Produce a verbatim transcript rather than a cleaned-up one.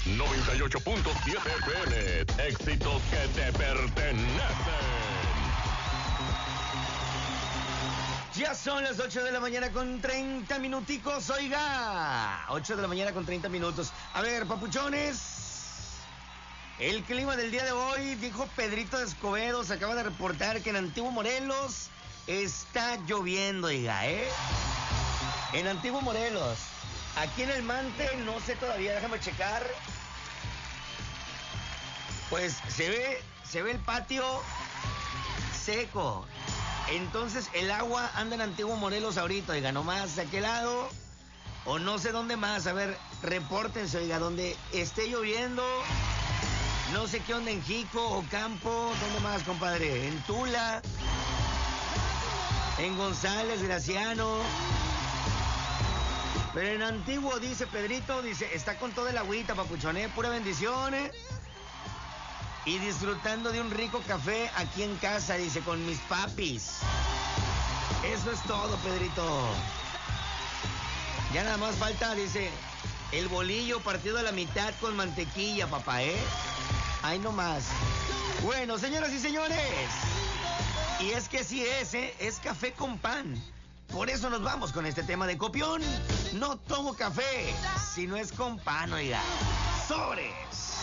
noventa y ocho punto siete F M. Éxitos que te pertenecen. Ya son las ocho de la mañana con treinta minuticos, oiga. ocho de la mañana con treinta minutos. A ver, papuchones. El clima del día de hoy, dijo Pedrito de Escobedo, se acaba de reportar que en Antiguo Morelos está lloviendo, oiga, ¿eh? En Antiguo Morelos. Aquí en el Mante, no sé todavía, déjame checar. Pues se ve, se ve el patio seco. Entonces el agua anda en Antiguo Morelos ahorita, oiga, nomás de aquel lado. O no sé dónde más, a ver, repórtense, oiga, donde esté lloviendo. No sé qué onda en Jico o Campo, ¿dónde más, compadre? En Tula, en González, Graciano. Pero en Antiguo, dice Pedrito, dice, está con toda el agüita, papuchón, ¿eh? Pura bendición, ¿eh? Y disfrutando de un rico café aquí en casa, dice, con mis papis. Eso es todo, Pedrito. Ya nada más falta, dice, el bolillo partido a la mitad con mantequilla, papá, ¿eh? Ahí nomás. Bueno, señoras y señores. Y es que sí es, ¿eh? Es café con pan. Por eso nos vamos con este tema de copión. No tomo café si no es con pan, oiga. ¡Sobres!